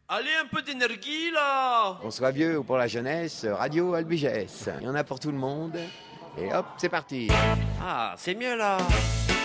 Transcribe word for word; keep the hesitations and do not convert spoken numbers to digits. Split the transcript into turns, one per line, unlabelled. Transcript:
Allez, un peu d'énergie, là.
On sera vieux ou pour la jeunesse, Radio Albigès. Il y en a pour tout le monde. Et hop, c'est parti.
Ah, c'est mieux, là.